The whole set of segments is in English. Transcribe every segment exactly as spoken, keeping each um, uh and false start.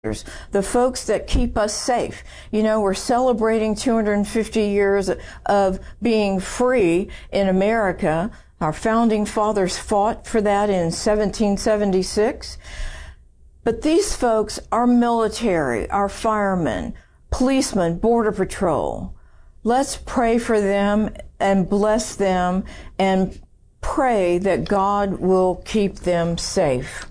the folks that keep us safe. You know, we're celebrating two hundred fifty years of being free in America. Our founding fathers fought for that in seventeen seventy-six. But these folks, our military, our firemen, policemen, border patrol, let's pray for them and bless them and pray that God will keep them safe.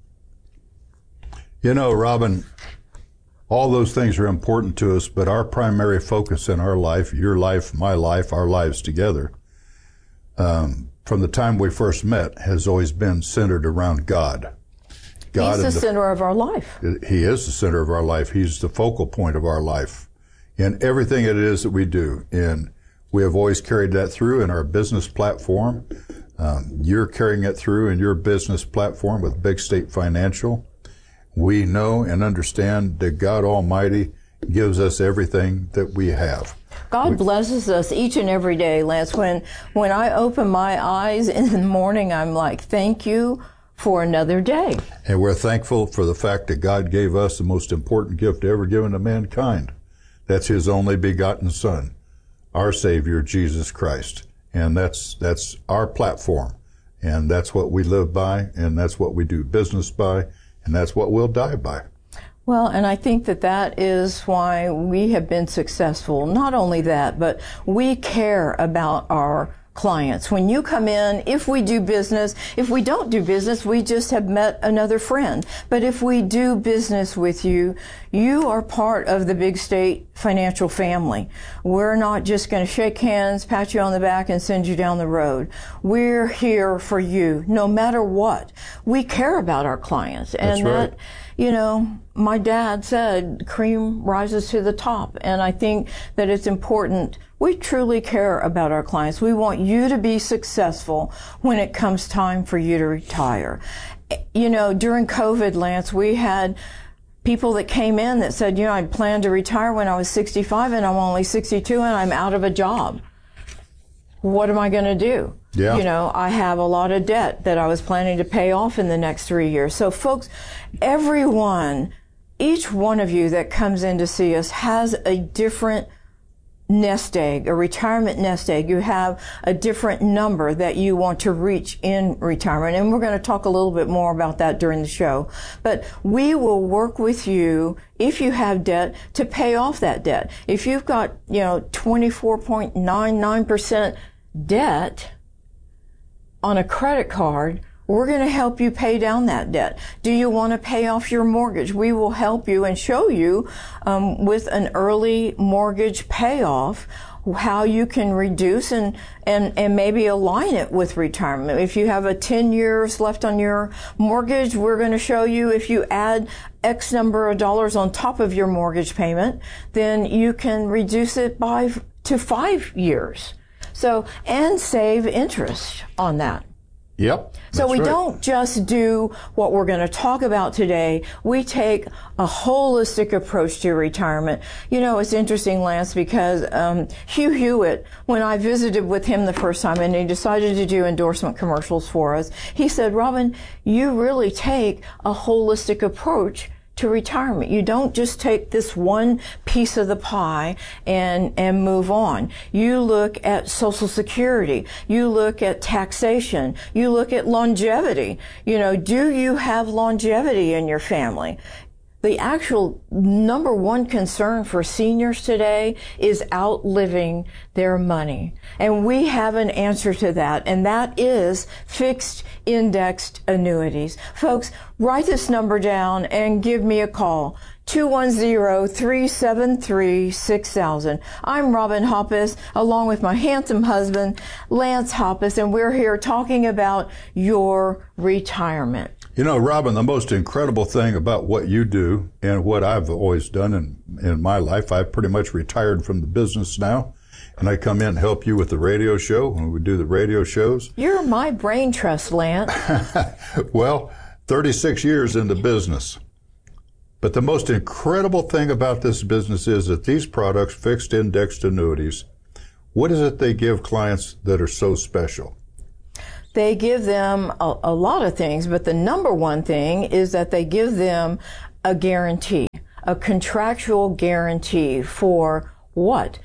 You know, Robin, all those things are important to us, but our primary focus in our life, your life, my life, our lives together, um, from the time we first met, has always been centered around God. God He's the, the center of our life. He is the center of our life. He's the focal point of our life in everything it is that we do. And we have always carried that through in our business platform. Um, you're carrying it through in your business platform with Big State Financial. We know and understand that God Almighty gives us everything that we have. God we, blesses us each and every day, Lance. When, when I open my eyes in the morning, I'm like, thank you for another day. And we're thankful for the fact that God gave us the most important gift ever given to mankind. That's His only begotten Son, our Savior, Jesus Christ. And that's, that's our platform. And that's what we live by, and that's what we do business by, and that's what we'll die by. Well, and I think that that is why we have been successful. Not only that, but we care about our clients. When you come in, if we do business, if we don't do business, we just have met another friend. But if we do business with you, you are part of the Big State Financial family. We're not just going to shake hands, pat you on the back, and send you down the road. We're here for you, no matter what. We care about our clients. And That's right. that, you know, my dad said, cream rises to the top. And I think that it's important. We truly care about our clients. We want you to be successful when it comes time for you to retire. You know, during COVID, Lance, we had people that came in that said, you know, I planned to retire when I was sixty-five and I'm only sixty-two and I'm out of a job. What am I going to do? Yeah. You know, I have a lot of debt that I was planning to pay off in the next three years. So folks, everyone, each one of you that comes in to see us has a different nest egg, a retirement nest egg. You have a different number that you want to reach in retirement. And we're going to talk a little bit more about that during the show. But we will work with you, if you have debt, to pay off that debt. If you've got, you know, twenty-four point nine nine percent debt on a credit card, we're going to help you pay down that debt. Do you want to pay off your mortgage? We will help you and show you um, with an early mortgage payoff how you can reduce and, and, and maybe align it with retirement. If you have a ten years left on your mortgage, we're going to show you if you add X number of dollars on top of your mortgage payment, then you can reduce it by to five years. So, and save interest on that. Yep. So we right. don't just do what we're going to talk about today. We take a holistic approach to retirement. You know, it's interesting, Lance, because um, Hugh Hewitt, when I visited with him the first time and he decided to do endorsement commercials for us, he said, Robin, you really take a holistic approach to retirement. You don't just take this one piece of the pie and and move on. You look at Social Security. You look at taxation. You look at longevity. You know, do you have longevity in your family? The actual number one concern for seniors today is outliving their money. And we have an answer to that, and that is fixed indexed annuities. Folks, write this number down and give me a call. two one zero, three seven three, six thousand. I'm Robin Hoppus, along with my handsome husband, Lance Hoppus, and we're here talking about your retirement. You know, Robin, the most incredible thing about what you do and what I've always done in, in my life, I've pretty much retired from the business now, and I come in and help you with the radio show when we do the radio shows. You're my brain trust, Lance. Well, thirty-six years in the business. But the most incredible thing about this business is that these products, fixed indexed annuities, what is it they give clients that are so special? They give them a, a lot of things, but the number one thing is that they give them a guarantee, a contractual guarantee for what?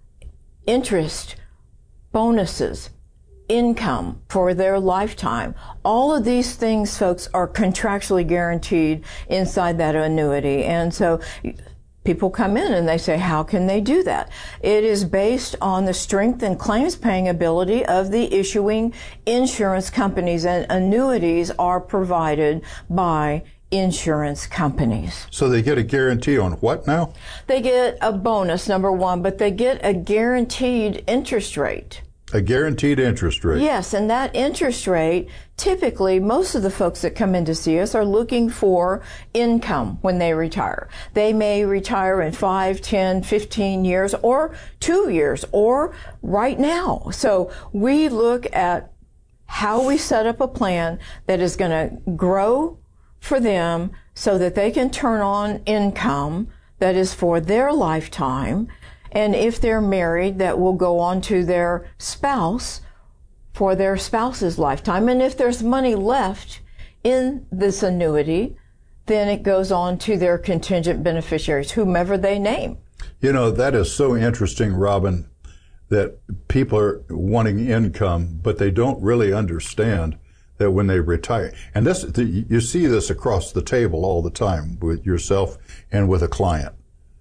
Interest, bonuses, income for their lifetime. All of these things, folks, are contractually guaranteed inside that annuity. And so people come in and they say, how can they do that? It is based on the strength and claims paying ability of the issuing insurance companies, and annuities are provided by insurance companies. So they get a guarantee on what now? They get a bonus, number one, but they get a guaranteed interest rate. A guaranteed interest rate. Yes, and that interest rate, typically, most of the folks that come in to see us are looking for income when they retire. They may retire in five, ten, fifteen years, or two years, or right now. So we look at how we set up a plan that is going to grow for them so that they can turn on income that is for their lifetime. And if they're married, that will go on to their spouse for their spouse's lifetime. And if there's money left in this annuity, then it goes on to their contingent beneficiaries, whomever they name. You know, that is so interesting, Robin, that people are wanting income, but they don't really understand that when they retire. And this, you see this across the table all the time with yourself and with a client.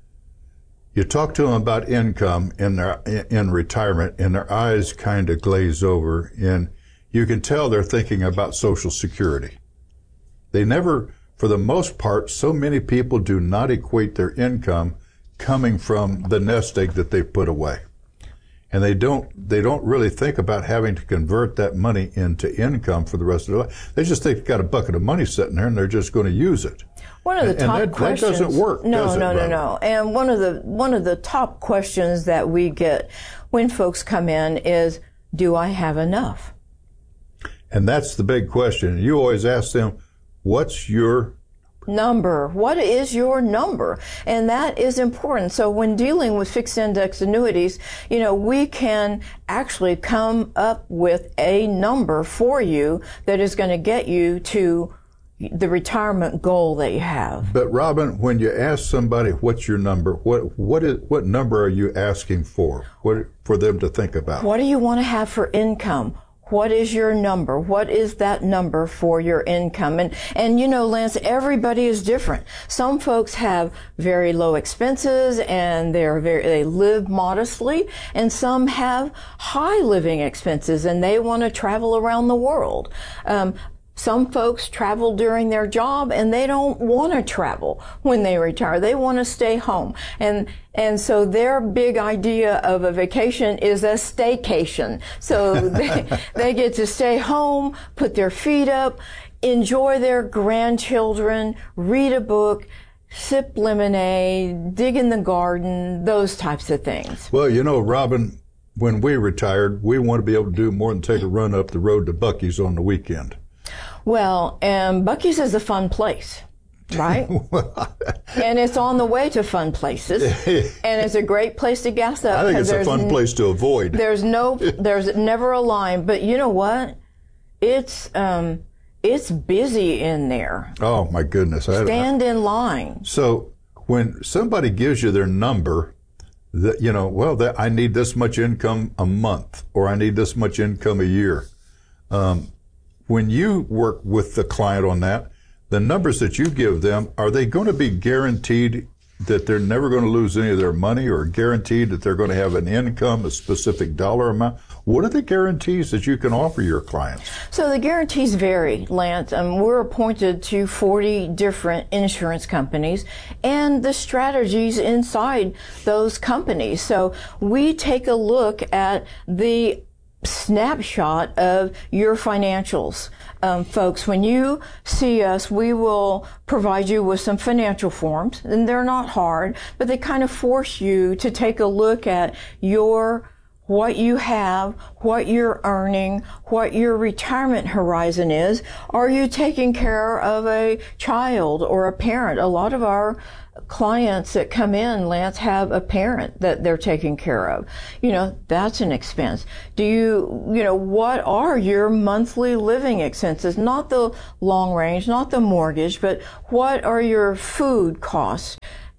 You talk to them about income in their in retirement, and their eyes kind of glaze over, and you can tell they're thinking about Social Security. They never, for the most part, so many people do not equate their income coming from the nest egg that they put away, and they don't they don't really think about having to convert that money into income for the rest of their life. They just think they've got a bucket of money sitting there, and they're just going to use it. One of the and, top and that, questions. that doesn't work. No, does no, it, no, Robin? no. And one of the one of the top questions that we get when folks come in is, "Do I have enough?" And that's the big question. You always ask them, "What's your number? What is your number?" And that is important. So when dealing with fixed index annuities, you know, we can actually come up with a number for you that is going to get you to the retirement goal that you have. But Robin, when you ask somebody what's your number, what what is what number are you asking for? What for them to think about? What do you want to have for income? What is your number? What is that number for your income? And, and you know, Lance, everybody is different. Some folks have very low expenses and they're very, they live modestly, and some have high living expenses and they want to travel around the world. Um, Some folks travel during their job and they don't want to travel when they retire. They want to stay home. And, and so their big idea of a vacation is a staycation. So they, they get to stay home, put their feet up, enjoy their grandchildren, read a book, sip lemonade, dig in the garden, those types of things. Well, you know, Robin, when we retired, we want to be able to do more than take a run up the road to Buc-ee's on the weekend. Well, and Buc-ee's is a fun place, right? And it's on the way to fun places, and it's a great place to gas up. I think it's a fun n- place to avoid. There's no, there's never a line, but you know what? It's um, it's busy in there. Oh my goodness! Stand I, in line. So when somebody gives you their number, that you know, well, that I need this much income a month, or I need this much income a year. Um, When you work with the client on that, the numbers that you give them, are they going to be guaranteed that they're never going to lose any of their money, or guaranteed that they're going to have an income, a specific dollar amount? What are the guarantees that you can offer your clients? So the guarantees vary, Lance. Um, we're appointed to forty different insurance companies and the strategies inside those companies. So we take a look at the snapshot of your financials. Um, folks, when you see us, we will provide you with some financial forms, and they're not hard, but they kind of force you to take a look at your what you have, what you're earning, what your retirement horizon is. Are you taking care of a child or a parent? A lot of our clients that come in, Lance, have a parent that they're taking care of. You know, that's an expense. Do you, you know, what are your monthly living expenses? Not the long range, not the mortgage, but what are your food costs?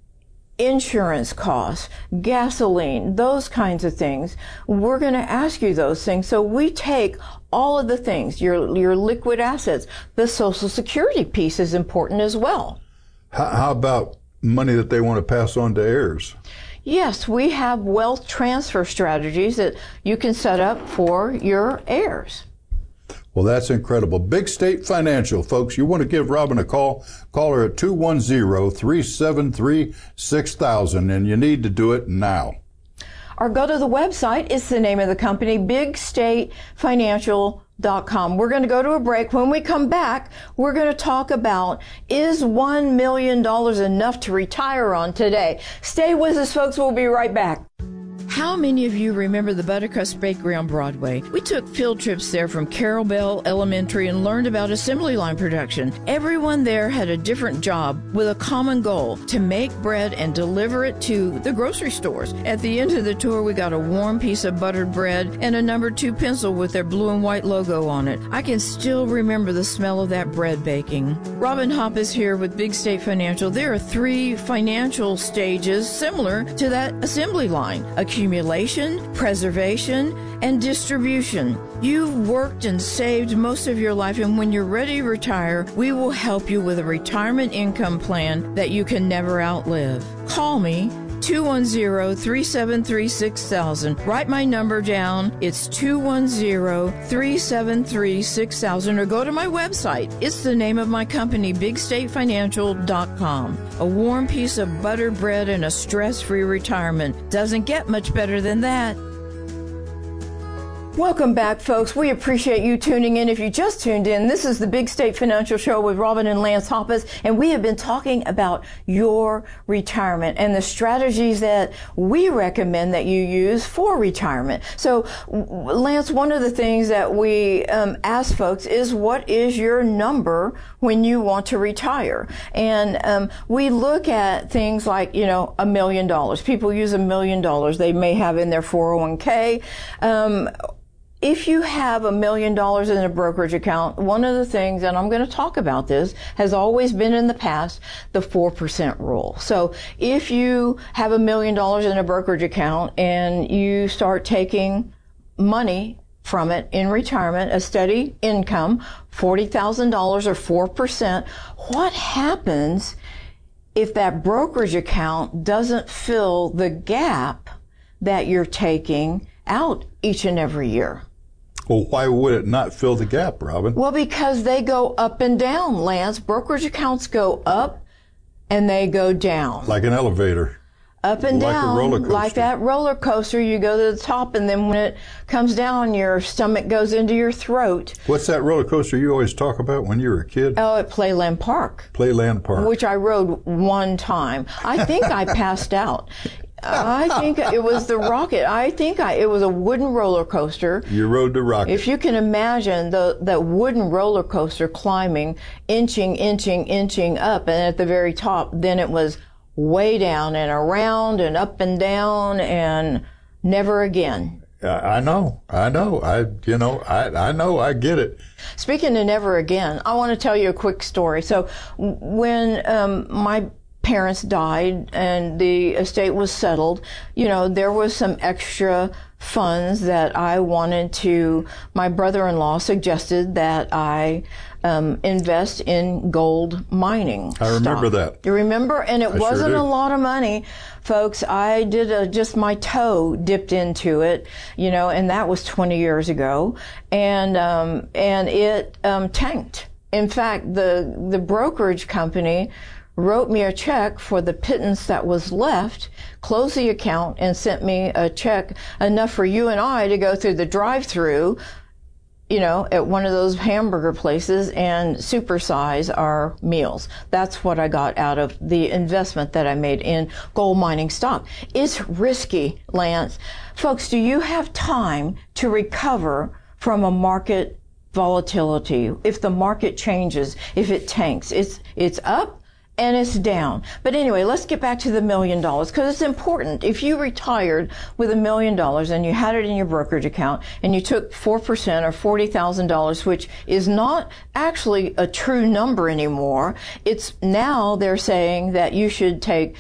Insurance costs, gasoline, those kinds of things. We're going to ask you those things. So we take all of the things, your your liquid assets. The Social Security piece is important as well. How, how about money that they want to pass on to heirs? Yes, we have wealth transfer strategies that you can set up for your heirs. Well, that's incredible. Big State Financial, folks. You want to give Robin a call? Call her at two one zero, three seven three, six thousand, and you need to do it now. Or go to the website. It's the name of the company, big state financial dot com. We're going to go to a break. When we come back, we're going to talk about, is one million dollars enough to retire on today? Stay with us, folks. We'll be right back. How many of you remember the Buttercrust Bakery on Broadway? We took field trips there from Carol Bell Elementary and learned about assembly line production. Everyone there had a different job with a common goal, to make bread and deliver it to the grocery stores. At the end of the tour, we got a warm piece of buttered bread and a number two pencil with their blue and white logo on it. I can still remember the smell of that bread baking. Robin Hopp is here with Big State Financial. There are three financial stages similar to that assembly line: accumulation, preservation, and distribution. You've worked and saved most of your life, and when you're ready to retire, we will help you with a retirement income plan that you can never outlive. Call me, two one zero, three seven three, six thousand. Write my number down. It's two one zero, three seven three, six thousand, or go to my website. It's the name of my company, big state financial dot com. A warm piece of buttered bread and a stress-free retirement. Doesn't get much better than that. Welcome back, folks. We appreciate you tuning in. If you just tuned in, this is the Big State Financial Show with Robin and Lance Hoppes, and we have been talking about your retirement and the strategies that we recommend that you use for retirement. So, Lance, one of the things that we um, ask folks is, what is your number when you want to retire? And um, we look at things like, you know, a million dollars. People use a million dollars they may have in their four oh one k. Um, If you have a million dollars in a brokerage account, one of the things, and I'm going to talk about this, has always been in the past, the four percent rule. So if you have a million dollars in a brokerage account and you start taking money from it in retirement, a steady income, forty thousand dollars or four percent, what happens if that brokerage account doesn't fill the gap that you're taking out each and every year? Well, why would it not fill the gap, Robin? Well, because they go up and down, Lance. Brokerage accounts go up and they go down. Like an elevator. Up and like down. A roller coaster. Like that roller coaster. You go to the top, and then when it comes down, your stomach goes into your throat. What's that roller coaster you always talk about when you were a kid? Oh, at Playland Park. Playland Park. Which I rode one time. I think I passed out. I think it was the Rocket. I think I, it was a wooden roller coaster. You rode the Rocket. If you can imagine the that wooden roller coaster climbing, inching, inching, inching up, and at the very top, then it was way down and around and up and down and never again. I know, I know, I, you know, I, I know, I get it. Speaking of never again, I want to tell you a quick story. So when um, my parents died and the estate was settled, you know, there was some extra funds that I wanted to, my brother-in-law suggested that I um, invest in gold mining. I remember stock. that. You remember? And it I wasn't sure a lot of money, folks. I did a, just my toe dipped into it, you know, and that was twenty years ago. And, um, and it um, tanked. In fact, the, the brokerage company wrote me a check for the pittance that was left, closed the account, and sent me a check enough for you and I to go through the drive-through, you know, at one of those hamburger places and supersize our meals. That's what I got out of the investment that I made in gold mining stock. It's risky, Lance. Folks, do you have time to recover from a market volatility? If the market changes, if it tanks, it's, it's up and it's down. But anyway, let's get back to the million dollars, because it's important. If you retired with a million dollars and you had it in your brokerage account and you took four percent or forty thousand dollars, which is not actually a true number anymore, it's now they're saying that you should take